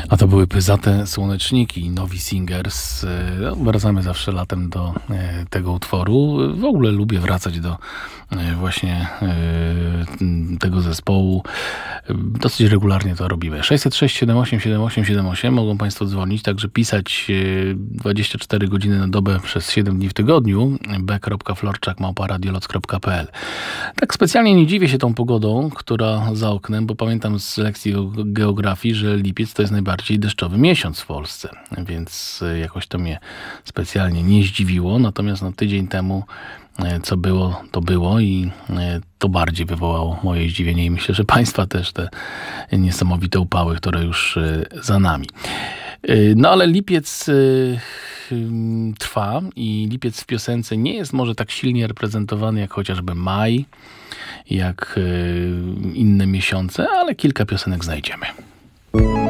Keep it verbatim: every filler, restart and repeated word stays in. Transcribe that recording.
A to były Pyzate Słoneczniki, Nowi Singers. No, wracamy zawsze latem do e, tego utworu. W ogóle lubię wracać do e, właśnie e, tego zespołu. Dosyć regularnie to robimy. sześćset sześć siedem osiem siedem osiem siedem osiem. Mogą Państwo dzwonić, także pisać e, dwadzieścia cztery godziny na dobę przez siedem dni w tygodniu. b kropka florczak małpa radioloc kropka p l. Tak specjalnie nie dziwię się tą pogodą, która za oknem, bo pamiętam z lekcji geografii, że lipiec to jest najbardziej deszczowy miesiąc w Polsce, więc jakoś to mnie specjalnie nie zdziwiło. Natomiast no, tydzień temu co było, to było i to bardziej wywołało moje zdziwienie i myślę, że Państwa też te niesamowite upały, które już za nami. No ale lipiec trwa i lipiec w piosence nie jest może tak silnie reprezentowany jak chociażby maj, jak inne miesiące, ale kilka piosenek znajdziemy.